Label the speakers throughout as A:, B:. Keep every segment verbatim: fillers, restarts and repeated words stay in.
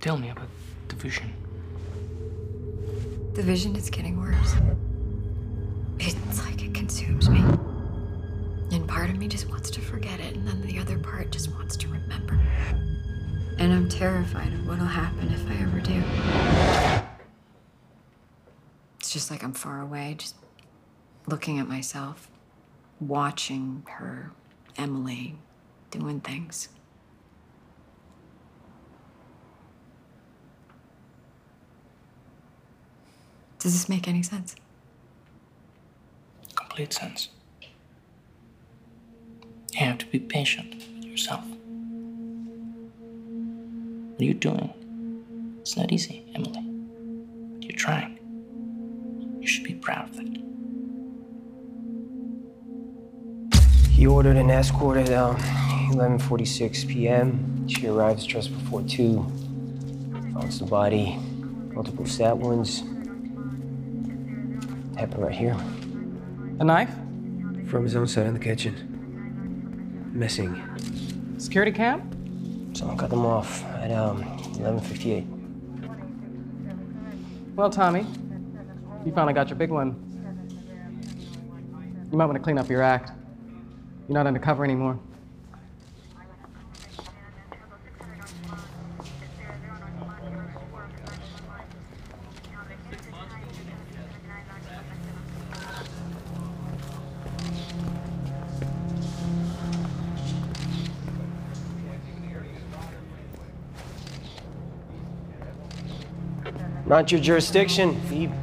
A: Tell me about the vision.
B: The vision is getting worse. It's like it consumes me. And part of me just wants to forget it, and then the other part just wants to remember. And I'm terrified of what'll happen if I ever do. It's just like I'm far away, just looking at myself, watching her, Emily, doing things. Does this make any sense?
A: Complete sense. You have to be patient with yourself. What you're doing, it's not easy, Emily. But you're trying. You should be proud of that.
C: He ordered an escort at um, eleven forty-six p m She arrives just before two. Finds the body, multiple stab wounds. Happened right here.
D: A knife?
C: From his own side in the kitchen. Missing.
D: Security cam?
C: Someone cut them off at um, eleven fifty-eight.
D: Well, Tommy, you finally got your big one. You might want to clean up your act. You're not undercover anymore.
C: Not your jurisdiction, Phoebe.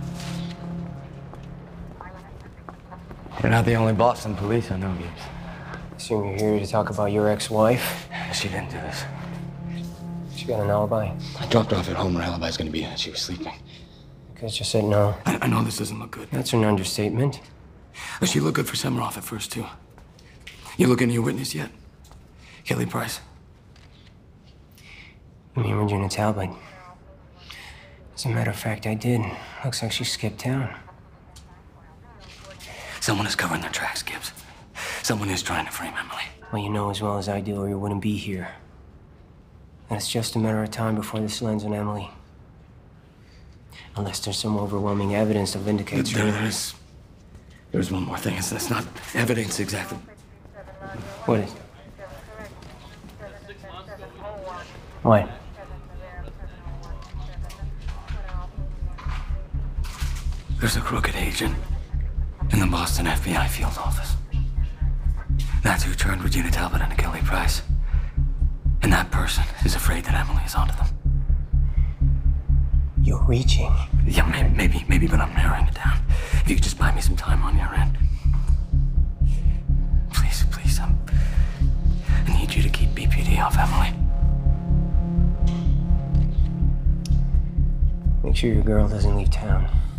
E: You're not the only Boston police I know, Gibbs.
C: Assume you're here to talk about your ex-wife.
E: She didn't do this.
C: She got an alibi.
E: I dropped her off at home. Her alibi's gonna be that she was sleeping.
C: Because you said no.
E: I, I know this doesn't look good.
C: That's an understatement.
E: But she looked good for Semiroff at first, too. You look into your witness yet? Kelly Price.
C: You mean Regina Talbot? As a matter of fact, I did. Looks like she skipped town.
E: Someone is covering their tracks, Gibbs. Someone is trying to frame Emily.
C: Well, you know as well as I do, or you wouldn't be here. And it's just a matter of time before this lands on Emily. Unless there's some overwhelming evidence that vindicates
E: There,
C: her.
E: there's... There's one more thing. It's, it's not evidence exactly.
C: What is? What?
E: There's a crooked agent in the Boston F B I field office. That's who turned Regina Talbot into Kelly Price. And that person is afraid that Emily is onto them.
C: You're reaching.
E: Yeah, maybe, maybe, maybe, but I'm narrowing it down. If you could just buy me some time on your end. Please, please, I'm... I need you to keep B P D off Emily.
C: Make sure your girl doesn't leave town.